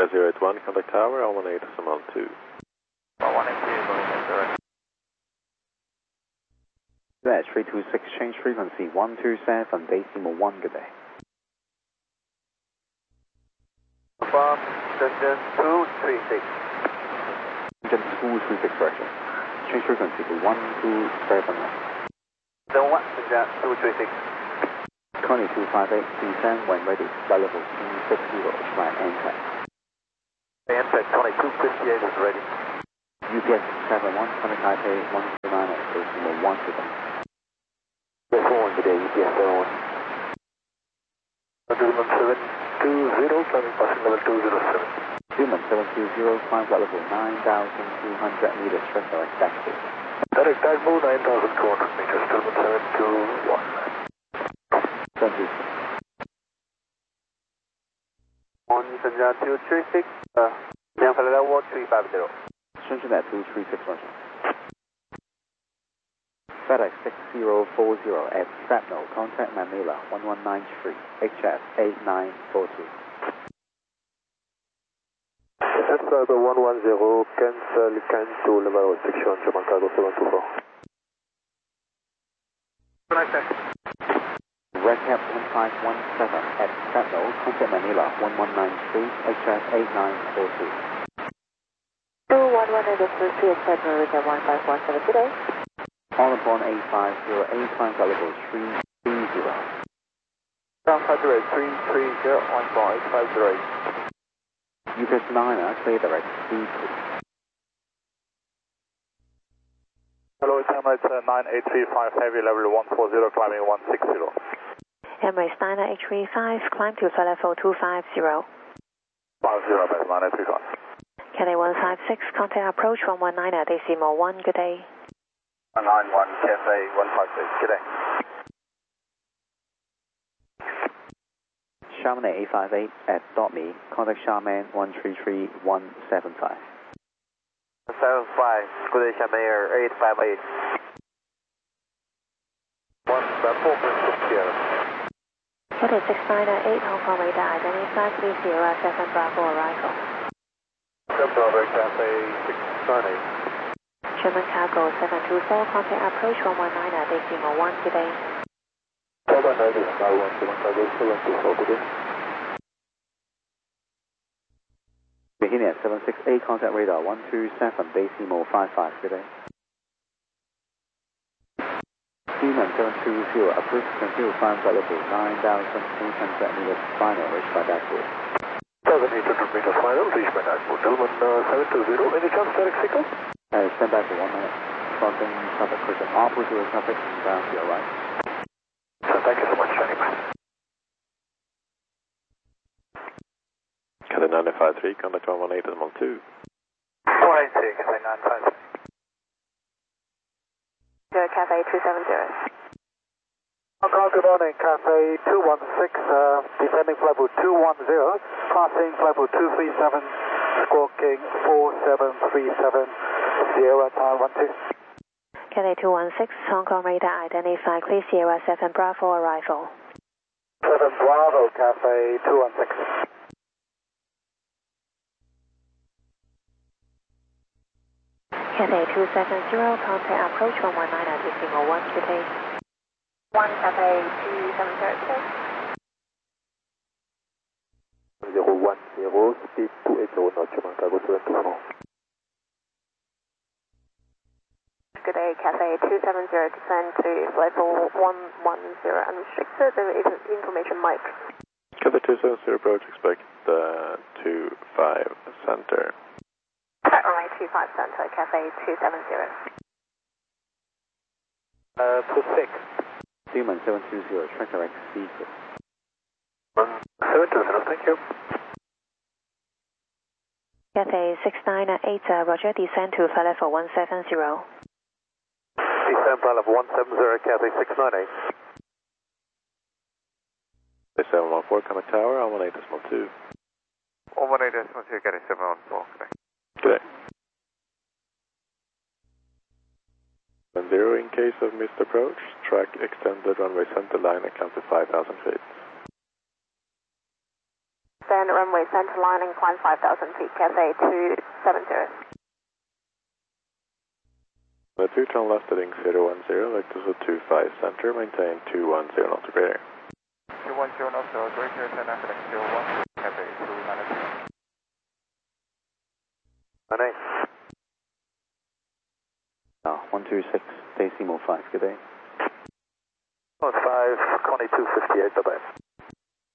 081, contact tower, 118 decimal 2. 118, going in direct. That's 326, change frequency 127, decimal 1, good day. Confirm, destination 236. Engine 236 correction. Change frequency to 127. Then what? Destination 236. 2258, descend when ready, flight level 260, flight anchor. Anchor 2258 is ready. UPS 71, contact Taipei 109 at decimal 1, good day. Yes, 1 good day, UPS 71. Gentleman 720, climbing passing level 207. Human 720, climb flight level 9,200 meters, stress direct taxi. Direct move 9,200 meters, Gentleman 721. 20. On Destination 236, down flight level 350. Shenzhen at 236, Roger. FedEx 6040 at Shrapnel, contact Manila 1193, HS 8942. SS Flight 110, cancel level restriction, German Cargo 724. Red Cap 1517 at Shrapnel, contact Manila 1193, HS 8942. 211 is the Sea Express Route 1517 today. All upon 8508, climb flight level 330. Down flight direct 330, on board 850. UPS 9er, clear direct C2. Hello, Emirates 9835, heavy level 140, climbing 160. Emirates 9835, climb to flight level 250. 50, Emirates 9835. Cathay 156, contact approach 119 at decimal 1, good day. 191, Cathay 156, good day. Charman 858 at .me, contact Charman 133175. 75, good day, Charman Air 858. 1 Sierra. Cathay 698, Hong Kong radar, identify, please Sierra 7 Bravo arrival. Bravo, Cathay 698. German Cargo 724, contact approach 119 at decimal 1, good day. 119, German Cargo 724, good day. Bohemia 768, contact radar 127, decimal 55, good day. Seaman 720, approved continue climb flight level 9,800 meters, final, reached by dashboard. 7,800 meters final, reached by dashboard. Gentlemen 720, any chance direct signal? Stand back for 1 minute. Crossing traffic person, opposite of traffic, down to your right. So thank you so much, standing by. Cathay 953, contact 118 decimal 2. 118, Cathay 953. Cathay 270. Hong Kong, good morning, Cathay 216, descending flight level 210, passing flight level 237, squawking 4737, Sierra Tower 12. Cathay 216, Hong Kong radar, identify, clear Sierra 7 Bravo arrival. 7 Bravo, Cathay 216. Cathay 270, contact approach 119 at decimal 1, good day. 1 Cathay 270. 010, speed 280 knots, German Cargo 724. Good day, Cathay 270, descend to level 110, unrestricted, information mic. Cathay 270, approach, expect 25 center. Alright, 25 center, Cathay 270. 26. Seaman 720, track direct C2. 720, thank you. Cathay 698, Roger, descend to flight level 170. Descend flight level 170, Cathay 698. 714, contact tower, 118 decimal 2. 118 decimal 2, Cathay 714, okay. Good day. 0, in case of missed approach, track extended runway center line account to 5,000 feet. Then runway center line and climb 5,000 feet, Cathay 270. The 2 turn left heading 010, vectors of 25 center, maintain 210 knots or greater. 210 knots or greater, turn left heading 010, Cathay 290. 98. 126, decimal 5, good day. 5, Connie 258, bye-bye.